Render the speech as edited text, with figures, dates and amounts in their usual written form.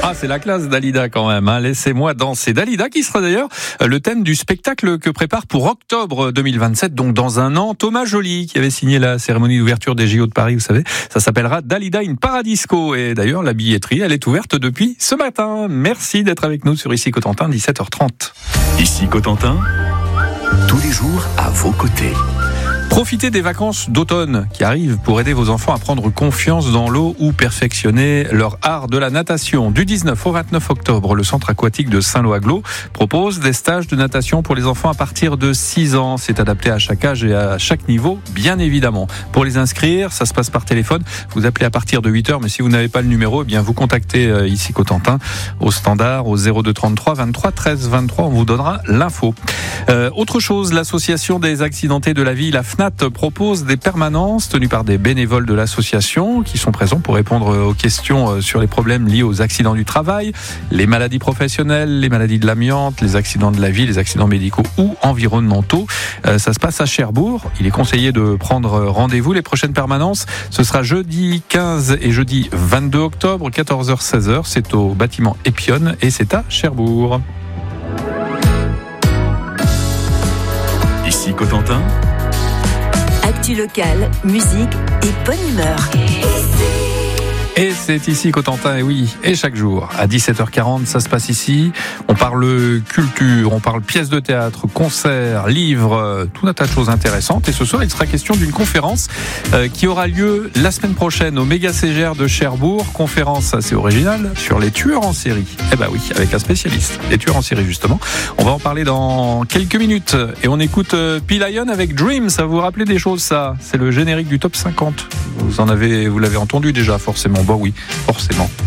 Ah, c'est la classe Dalida quand même, hein. Laissez-moi danser. Dalida qui sera d'ailleurs le thème du spectacle que prépare pour octobre 2027, donc dans un an, Thomas Joly, qui avait signé la cérémonie d'ouverture des JO de Paris, vous savez. Ça s'appellera Dalida in Paradisco. Et d'ailleurs, la billetterie, elle est ouverte depuis ce matin. Merci d'être avec nous sur Ici Cotentin, 17h30. Ici Cotentin, tous les jours à vos côtés. Profitez des vacances d'automne qui arrivent pour aider vos enfants à prendre confiance dans l'eau ou perfectionner leur art de la natation. Du 19 au 29 octobre, le centre aquatique de Saint-Lô-Aglo propose des stages de natation pour les enfants à partir de 6 ans. C'est adapté à chaque âge et à chaque niveau, bien évidemment. Pour les inscrire, ça se passe par téléphone. Vous appelez à partir de 8h, mais si vous n'avez pas le numéro, eh bien vous contactez Ici Cotentin au standard au 02 33 23 13 23. On vous donnera l'info. Autre chose, l'association des accidentés de la vie, la FNAT, propose des permanences tenues par des bénévoles de l'association qui sont présents pour répondre aux questions sur les problèmes liés aux accidents du travail, les maladies professionnelles, les maladies de l'amiante, les accidents de la vie, les accidents médicaux ou environnementaux. Ça se passe à Cherbourg. Il est conseillé de prendre rendez-vous. Les prochaines permanences, ce sera jeudi 15 et jeudi 22 octobre, 14h-16h. C'est au bâtiment Épionne et c'est à Cherbourg. Ici Cotentin, actu locale, musique et bonne humeur. Et c'est Ici Cotentin, et oui, et chaque jour, à 17h40, ça se passe ici. On parle culture, on parle pièces de théâtre, concerts, livres, tout un tas de choses intéressantes. Et ce soir, il sera question d'une conférence qui aura lieu la semaine prochaine au Méga CGR de Cherbourg. Conférence assez originale sur les tueurs en série. Eh ben oui, avec un spécialiste, les tueurs en série justement. On va en parler dans quelques minutes. Et on écoute P-Lion avec Dream. Ça vous rappelez des choses, ça? C'est le générique du top 50. Vous l'avez entendu déjà, forcément. Bon oui, forcément.